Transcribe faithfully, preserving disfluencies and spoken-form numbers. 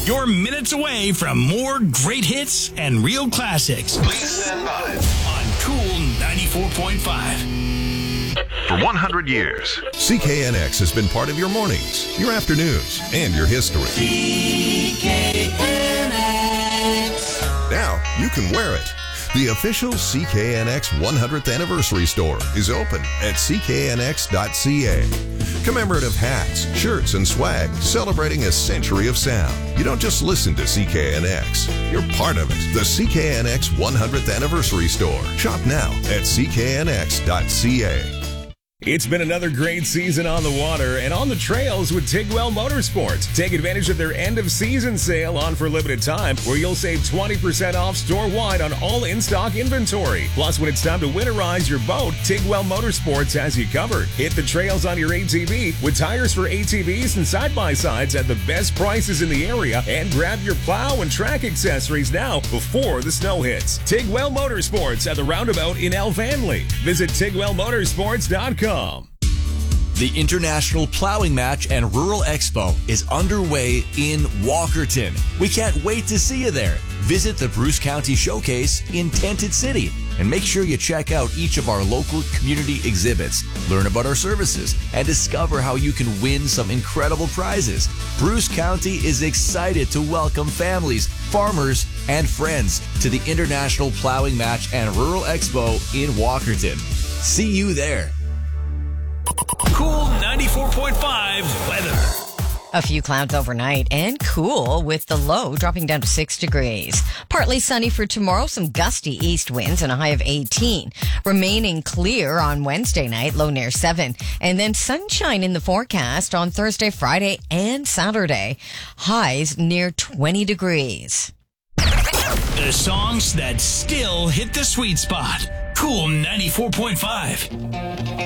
You're minutes away from more great hits and real classics. Please stand by. On Cool ninety-four point five. For one hundred years, C K N X has been part of your mornings, your afternoons, and your history. C K N X. Now you can wear it. The official C K N X one hundredth anniversary store is open at c k n x dot c a. Commemorative hats, shirts, and swag celebrating a century of sound. You don't just listen to C K N X, you're part of it. The C K N X one hundredth anniversary store. Shop now at c k n x dot c a. It's been another great season on the water and on the trails with Tigwell Motorsports. Take advantage of their end-of-season sale on for a limited time, where you'll save twenty percent off store-wide on all in-stock inventory. Plus, when it's time to winterize your boat, Tigwell Motorsports has you covered. Hit the trails on your A T V with tires for A T Vs and side-by-sides at the best prices in the area, and grab your plow and track accessories now before the snow hits. Tigwell Motorsports at the roundabout in Elvanley. Visit tigwell motorsports dot com. The International Plowing Match and Rural Expo is underway in Walkerton. We can't wait to see you there. Visit the Bruce County Showcase in Tented City and make sure you check out each of our local community exhibits, learn about our services, and discover how you can win some incredible prizes. Bruce County is excited to welcome families, farmers, and friends to the International Plowing Match and Rural Expo in Walkerton. See you there. Cool ninety-four point five weather. A few clouds overnight and cool with the low dropping down to six degrees. Partly sunny for tomorrow, some gusty east winds and a high of eighteen. Remaining clear on Wednesday night, low near seven. And then sunshine in the forecast on Thursday, Friday, and Saturday. Highs near twenty degrees. The songs that still hit the sweet spot. Cool ninety-four point five.